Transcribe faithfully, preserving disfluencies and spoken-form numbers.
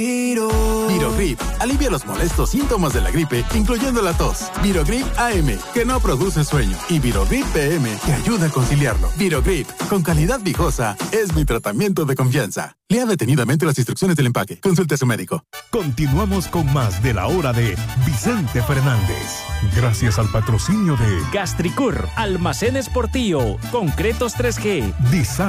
Virogrip alivia los molestos síntomas de la gripe, incluyendo la tos. Virogrip A M, que no produce sueño. Y Virogrip P M, que ayuda a conciliarlo. Virogrip, con calidad viejosa, es mi tratamiento de confianza. Lea detenidamente las instrucciones del empaque. Consulte a su médico. Continuamos con más de la hora de Vicente Fernández. Gracias al patrocinio de Gastricur, Almacenes Portillo, Concretos tres G, Design